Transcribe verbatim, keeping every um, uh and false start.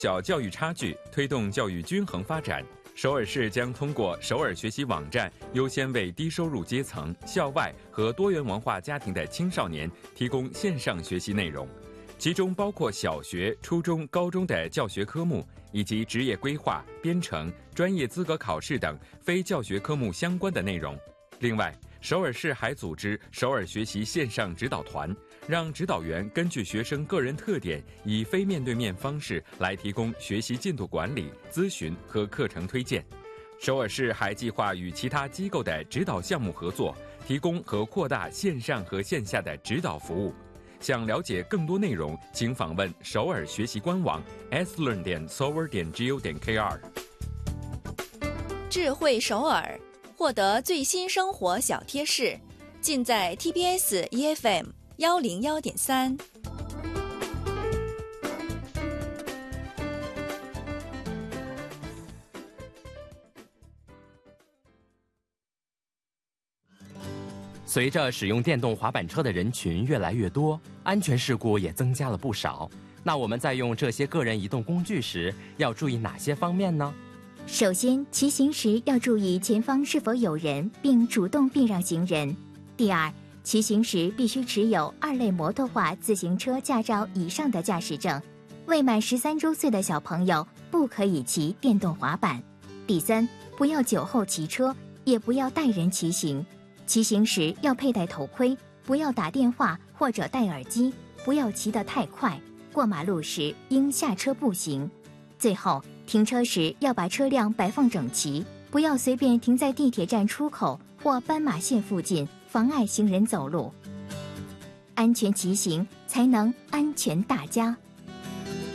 小教育差距，推动教育均衡发展。首尔市将通过首尔学习网站，优先为低收入阶层、校外和多元文化家庭的青少年提供线上学习内容，其中包括小学、初中、高中的教学科目，以及职业规划、编程、专业资格考试等非教学科目相关的内容。另外，首尔市还组织首尔学习线上指导团，让指导员根据学生个人特点，以非面对面方式来提供学习进度管理、咨询和课程推荐。首尔市还计划与其他机构的指导项目合作，提供和扩大线上和线下的指导服务。想了解更多内容，请访问首尔学习官网 s learn 点 s o u r 点 go 点 kr。 智慧首尔，获得最新生活小贴士，尽在 T B S E F M 幺零幺点三。 随着使用电动滑板车的人群越来越多，安全事故也增加了不少。那我们在用这些个人移动工具时，要注意哪些方面呢？ 首先，骑行时要注意前方是否有人，并主动避让行人。第二，骑行时必须持有二类摩托化自行车驾照以上的驾驶证。未满十三周岁的小朋友不可以骑电动滑板。第三，不要酒后骑车，也不要带人骑行。骑行时要佩戴头盔，不要打电话或者戴耳机，不要骑得太快。过马路时应下车步行。最后，停车时要把车辆摆放整齐，不要随便停在地铁站出口或斑马线附近，妨碍行人走路。安全骑行才能安全大家。